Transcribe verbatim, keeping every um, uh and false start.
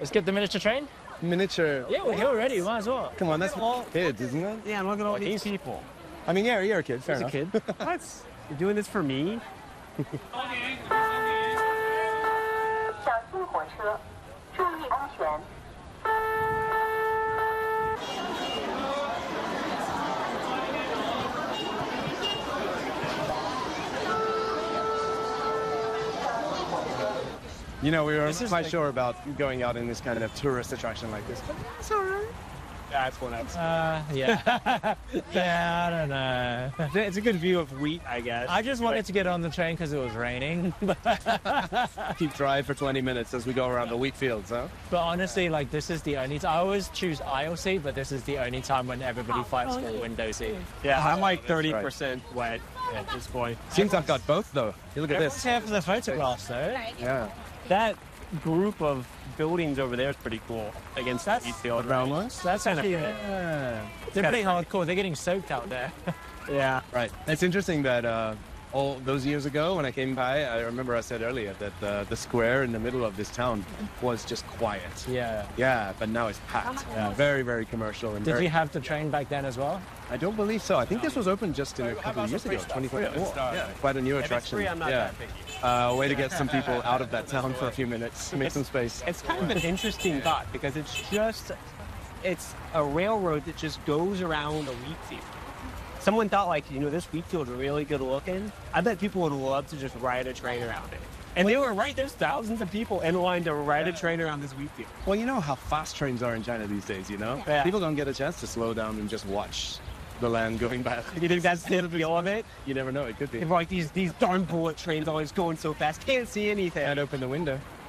Let's get the miniature train. Miniature. Yeah, we're here already. Might as well. Come on, that's all kids, isn't it? Yeah, I'm looking at all these people. I mean, yeah, you're a kid. Fair He's enough. a kid. What? You're doing this for me? 小心火车，注意安全。 You know, we were This is quite like- sure about going out in this kind of tourist attraction like this. But it's all right. Yeah, it's one else. Uh, yeah. yeah, I don't know. It's a good view of wheat, I guess. I just wanted to get on the train because it was raining. Keep dry for twenty minutes as we go around the wheat fields, huh? But honestly, like, this is the only time. I always choose aisle seat, but this is the only time when everybody fights for window seat. Yeah, I'm like That's thirty percent wet at this point. Seems I've got both, though. You look at Everyone's this. here for the photographs, though. Yeah. That group of buildings over there is pretty cool against that wheat field. Brown ones? That's actually, Yeah. they're pretty hardcore. They're getting soaked out there. Yeah. Right. It's interesting that uh, all those years ago when I came by, I remember I said earlier that uh, the square in the middle of this town was just quiet. Yeah. Yeah, but now it's packed. Yeah, very, very commercial. And Did very, we have the train back then as well? I don't believe so. I think this was opened just in a couple of years ago, twenty twenty-four. Yeah, quite a new If it's attraction. free, I'm not yeah. that picky. Uh, way to get some people out of that town for a few minutes, make some space. It's kind of an interesting thought because it's just, it's a railroad that just goes around a wheat field. Someone thought, like, you know, this wheat field's really good looking. I bet people would love to just ride a train around it. And they were right. There's thousands of people in line to ride a train around this wheat field. Well, you know how fast trains are in China these days, you know? Yeah. People don't get a chance to slow down and just watch the land going by. You think that's the appeal of it? You never know, it could be. Like these these darn bullet trains always going so fast, can't see anything. And open the window.